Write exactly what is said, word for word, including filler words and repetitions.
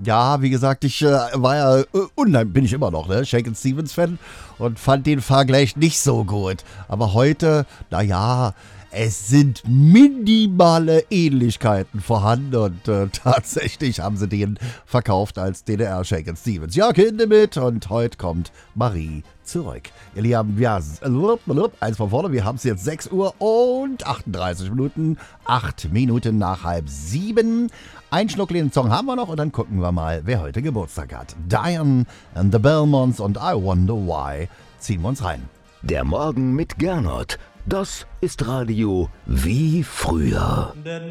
Ja, wie gesagt, ich äh, war ja, äh, unheimlich, bin ich immer noch, ne, Shakin' Stevens Fan und fand den Vergleich nicht so gut. Aber heute, naja, es sind minimale Ähnlichkeiten vorhanden und äh, tatsächlich haben sie den verkauft als D D R Shakin' Stevens. Ja, Kinder mit und heute kommt Marie zurück. Ihr Lieben, ja, eins von vorne, wir haben es jetzt sechs Uhr und achtunddreißig Minuten, acht Minuten nach halb sieben. Ein schnuckligen Song haben wir noch und dann gucken wir mal, wer heute Geburtstag hat. Diane and the Belmonts und I Wonder Why ziehen wir uns rein. Der Morgen mit Gernot, das ist Radio wie früher. Denn